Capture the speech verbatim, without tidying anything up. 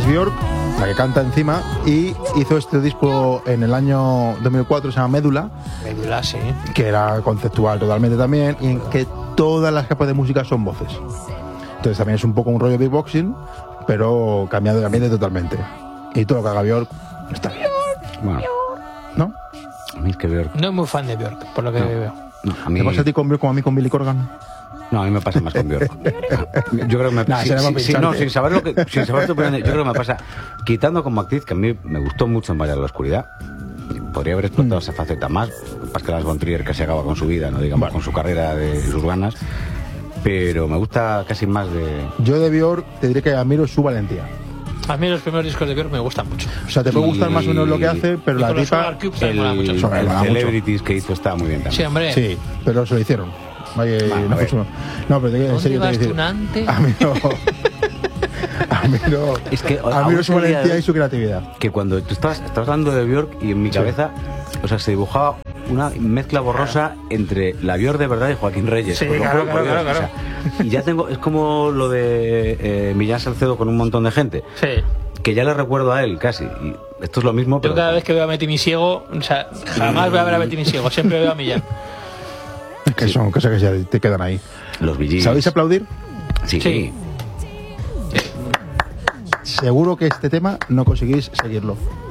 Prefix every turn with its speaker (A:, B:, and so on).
A: es Björk, la que canta encima, y hizo este disco en el año dos mil cuatro, se llama Médula.
B: Médula, sí.
A: Que era conceptual totalmente también, y en que todas las capas de música son voces. Entonces también es un poco un rollo beatboxing, pero cambiado de ambiente totalmente. Y todo lo que haga Björk está bien.
C: Bueno,
A: ¿No?
C: a mí es que Björk...
B: No es muy fan de Björk, por lo que
C: No.
B: veo.
C: No, a mí...
A: ¿Te pasa a ti con Björk como a mí con Billy Corgan?
C: No, a mí me pasa más con Björk. Yo creo que me
A: Nah,
C: si-
A: será
C: si-
A: para
C: si- no,
A: pincharte.
C: sin saber lo que, sin saber tu opinión, yo creo que me pasa, quitando con Matiz, que a mí me gustó mucho en Bailar en la Oscuridad, podría haber explotado esa faceta más, más que las von Trier que se acaba con su vida, no digamos,
A: Bueno.
C: con su carrera de sus ganas, pero me gusta casi más de...
A: Yo de Björk te diré que admiro su valentía.
B: A mí los primeros discos de Björk me gustan mucho.
A: O sea, te puede
C: Y-
A: gustar más o menos lo que hace, pero
B: Y
A: la
B: con los
A: tipa...
B: Solar Cubes también
C: El,
B: mola mucho.
C: el
A: Mola mucho.
C: Celebrities que hizo está muy bien también.
B: Sí, hombre.
A: Sí, pero se lo hicieron. Vaya,
C: Vale,
A: no,
C: a ver.
A: fue su- no, pero te- en
B: ¿Dónde
A: serio te
B: vas
A: decir,
B: tú, Nante?
A: a mí no. A mí no.
C: Es que
A: a mí
C: aún
A: no su
C: ese día
A: valentía
C: de-
A: y su creatividad.
C: Que cuando tú estabas, estabas hablando de Björk y en mi
A: Sí.
C: cabeza, o sea, se dibujaba una mezcla borrosa entre la Björk de verdad y Joaquín Reyes.
B: Sí,
C: Por lo
B: claro,
C: juro por
B: claro,
C: Dios,
B: claro,
C: o sea, y ya tengo, es como lo de eh, Millán Salcedo con un montón de gente,
B: Sí.
C: que ya le recuerdo a él casi. Y esto es lo mismo, pero...
B: Yo cada vez que veo a Betty mi ciego, o sea, jamás voy a ver a Betty mi ciego, siempre veo a Millán.
A: Es que son cosas que ya te quedan ahí.
C: Los Bee Gees.
A: ¿Sabéis aplaudir?
C: Sí,
B: Sí.
C: sí.
A: Seguro que este tema no conseguís seguirlo.